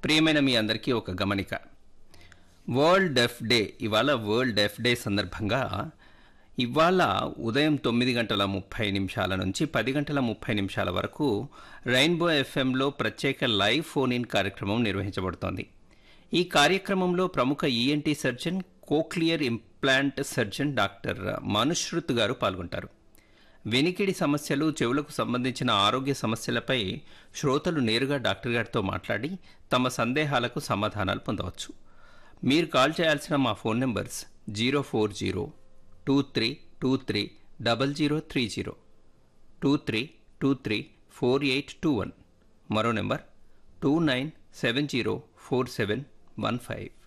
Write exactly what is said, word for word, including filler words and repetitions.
ప్రియమైన మీ అందరికీ ఒక గమనిక. వరల్డ్ డెఫ్ డే ఇవాళ వరల్డ్ డెఫ్ డే సందర్భంగా ఇవాళ ఉదయం తొమ్మిది గంటల ముప్పై నిమిషాల నుంచి పది గంటల ముప్పై నిమిషాల వరకు రెయిన్బో ఎఫ్ఎంలో ప్రత్యేక లైవ్ ఫోన్ ఇన్ కార్యక్రమం నిర్వహించబడుతోంది. ఈ కార్యక్రమంలో ప్రముఖ ENT surgeon, cochlear implant surgeon doctor Manushrut గారు పాల్గొంటారు. వినికిడి సమస్యలు, చెవులకు సంబంధించిన ఆరోగ్య సమస్యలపై శ్రోతలు నేరుగా డాక్టర్ గారితో మాట్లాడి తమ సందేహాలకు సమాధానాలు పొందవచ్చు. మీరు కాల్ చేయాల్సిన మా phone numbers zero four zero two three two three double zero three zero two three two three four eight two one, మరో number two nine seven zero four seven one five.